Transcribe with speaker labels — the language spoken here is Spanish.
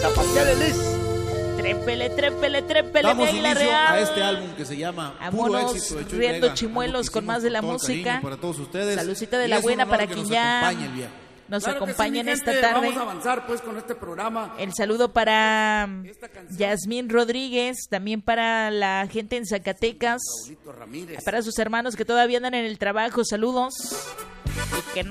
Speaker 1: Tapaciales Liz.
Speaker 2: Trépele,
Speaker 1: Damos
Speaker 2: mi Águila
Speaker 1: inicio
Speaker 2: Real.
Speaker 1: a este álbum que se llama Puro
Speaker 2: Vámonos
Speaker 1: Éxito de Chuy
Speaker 2: riendo
Speaker 1: Vega.
Speaker 2: chimuelos con más de la música.
Speaker 1: Para todos ustedes.
Speaker 2: Saludcita de
Speaker 1: Y
Speaker 2: la
Speaker 1: es un
Speaker 2: buena
Speaker 1: honor
Speaker 2: para
Speaker 1: que
Speaker 2: quien
Speaker 1: nos
Speaker 2: ya
Speaker 1: acompañe el viejo.
Speaker 2: nos
Speaker 3: Claro que
Speaker 2: acompaña
Speaker 3: sí,
Speaker 2: en
Speaker 3: mi
Speaker 2: esta
Speaker 3: gente,
Speaker 2: tarde.
Speaker 3: Vamos a avanzar pues con este programa.
Speaker 2: El saludo para Yasmín Rodríguez, también para la gente en Zacatecas,
Speaker 3: Raulito Ramírez.
Speaker 2: para sus hermanos que todavía andan en el trabajo, saludos.